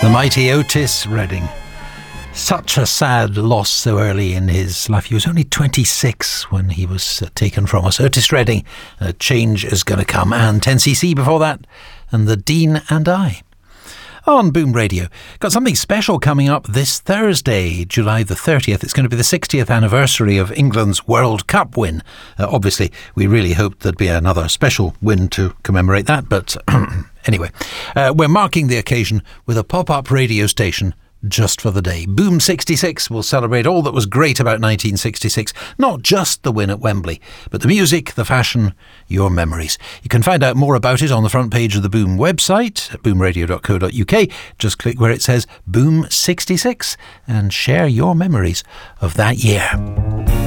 The mighty Otis Redding. Such a sad loss so early in his life. He was only 26 when he was taken from us. Otis Redding, Change Is Gonna Come, and 10cc before that, and The Dean and I. On Boom Radio. Got something special coming up this Thursday, July the 30th. It's going to be the 60th anniversary of England's World Cup win. Obviously, we really hoped there'd be another special win to commemorate that, but anyway, we're marking the occasion with a pop-up radio station just for the day. Boom 66 will celebrate all that was great about 1966, not just the win at Wembley, but the music, the fashion, your memories. You can find out more about it on the front page of the Boom website at boomradio.co.uk. Just click where it says Boom 66 and share your memories of that year.